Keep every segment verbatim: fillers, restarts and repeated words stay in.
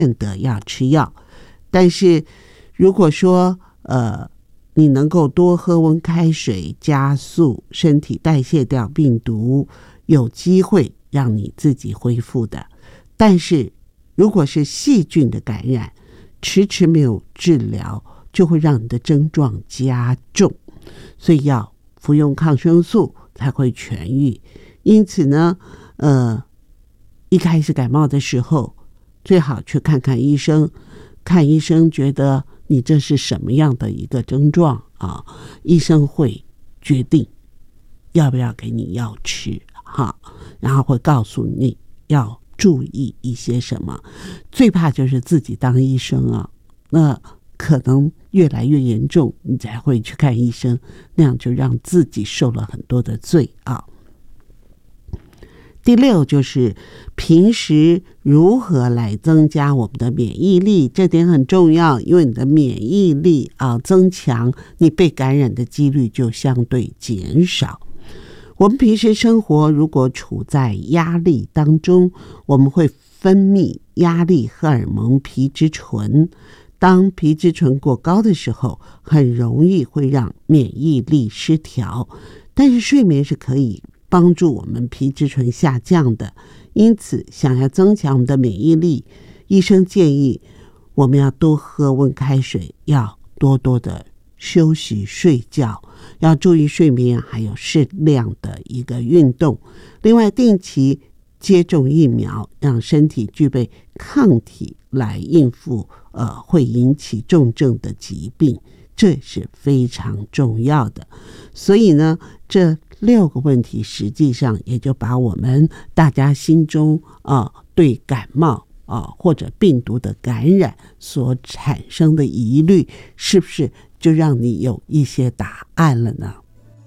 得要吃药。但是如果说呃你能够多喝温开水，加速身体代谢掉病毒，有机会让你自己恢复的。但是如果是细菌的感染，迟迟没有治疗，就会让你的症状加重，所以要服用抗生素才会痊愈。因此呢呃，一开始感冒的时候最好去看看医生，看医生觉得你这是什么样的一个症状啊？医生会决定要不要给你药吃哈，然后会告诉你要注意一些什么。最怕就是自己当医生啊，那可能越来越严重，你才会去看医生，那样就让自己受了很多的罪啊。第六就是平时如何来增加我们的免疫力，这点很重要，因为你的免疫力啊增强，你被感染的几率就相对减少。我们平时生活如果处在压力当中，我们会分泌压力荷尔蒙皮质醇，当皮质醇过高的时候，很容易会让免疫力失调。但是睡眠是可以帮助我们皮质醇下降的，因此想要增强我们的免疫力，医生建议我们要多喝温开水，要多多的休息睡觉，要注意睡眠，还有适量的一个运动。另外定期接种疫苗，让身体具备抗体来应付呃会引起重症的疾病，这是非常重要的。所以呢，这六个问题实际上也就把我们大家心中啊、呃、对感冒啊、呃、或者病毒的感染所产生的疑虑，是不是就让你有一些答案了呢？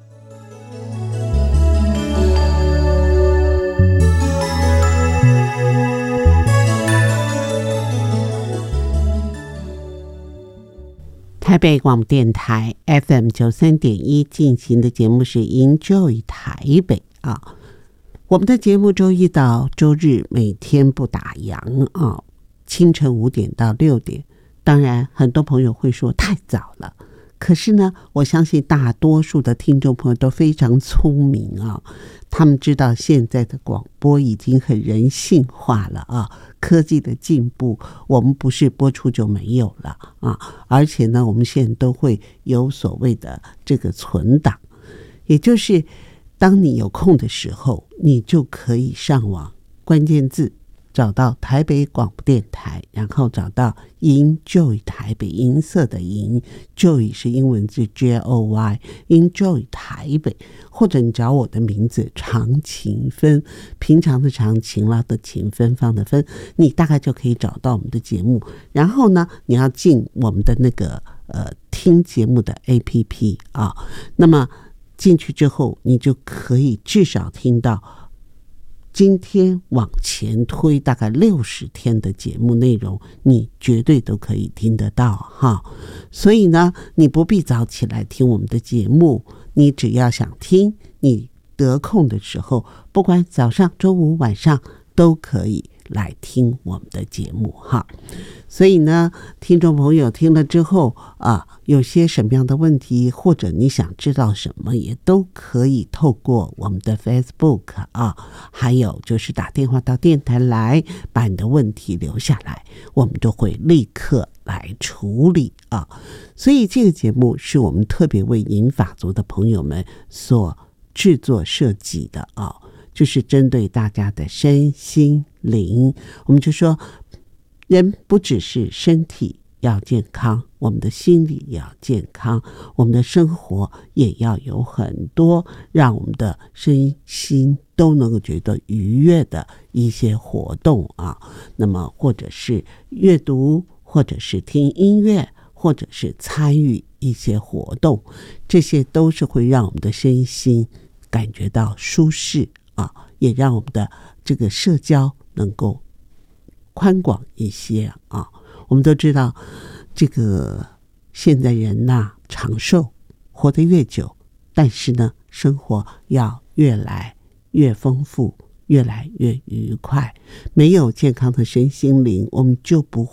台北广播电台 F M 九十三点一 进行的节目是 Enjoy 台北啊。我们的节目周一到周日每天不打烊啊，清晨五点到六点。当然很多朋友会说太早了，可是呢我相信大多数的听众朋友都非常聪明啊，他们知道现在的广播已经很人性化了啊，科技的进步，我们不是播出就没有了啊，而且呢我们现在都会有所谓的这个存档，也就是当你有空的时候，你就可以上网关键字找到台北广播电台，然后找到 Enjoy 台北，银色的银， Joy 是英文字 J O Y， Enjoy 台北，或者你找我的名字常勤分，平常的常，勤劳的勤，芬芳的芬，你大概就可以找到我们的节目。然后呢你要进我们的那个呃听节目的 A P P 啊，那么进去之后你就可以至少听到今天往前推大概六十天的节目内容，你绝对都可以听得到哈。所以呢你不必早起来听我们的节目，你只要想听，你得空的时候，不管早上周五晚上都可以来听我们的节目哈。所以呢听众朋友听了之后啊，有些什么样的问题，或者你想知道什么，也都可以透过我们的 Facebook 啊，还有就是打电话到电台来把你的问题留下来，我们都会立刻来处理啊。所以这个节目是我们特别为银发族的朋友们所制作设计的啊，就是针对大家的身心灵。我们就说人不只是身体要健康，我们的心理也要健康，我们的生活也要有很多让我们的身心都能够觉得愉悦的一些活动啊。那么或者是阅读，或者是听音乐，或者是参与一些活动，这些都是会让我们的身心感觉到舒适啊，也让我们的这个社交能够宽广一些啊。我们都知道这个现在人呐、啊、长寿，活得越久，但是呢生活要越来越丰富，越越来越愉快。没有健康的身心灵，我们就不